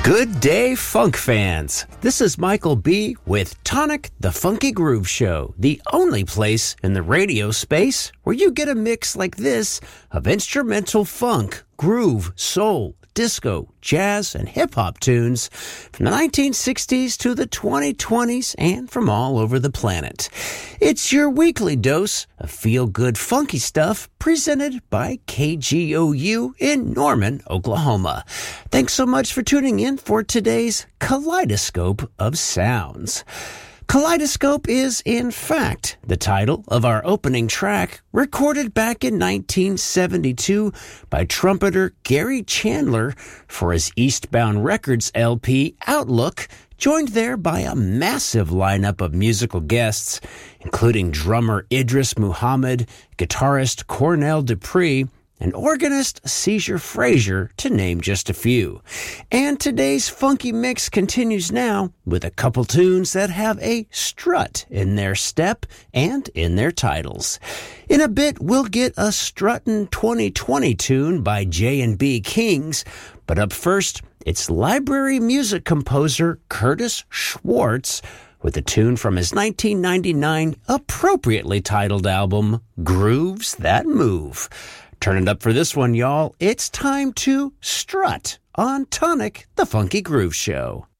Good day, funk fans. This is Michael B. with Tonic the Funky Groove Show, the only place in the radio space where you get a mix like this of instrumental funk, groove, soul, disco, jazz, and hip-hop tunes from the 1960s to the 2020s and from all over the planet. It's your weekly dose of feel-good funky stuff presented by KGOU in Norman, Oklahoma. Thanks so much for tuning in for today's Kaleidoscope of Sounds. Kaleidoscope is, in fact, the title of our opening track, recorded back in 1972 by trumpeter Gary Chandler for his Eastbound Records LP Outlook, joined there by a massive lineup of musical guests, including drummer Idris Muhammad, guitarist Cornell Dupree, and organist Seizure Frazier, to name just a few. And today's funky mix continues now with a couple tunes that have a strut in their step and in their titles. In a bit, we'll get a struttin' 2020 tune by J&B Kings, but up first, it's library music composer Curtis Schwartz with a tune from his 1999 appropriately titled album, Grooves That Move. Turn it up for this one, y'all. It's time to strut on Tonic the Funky Groove Show.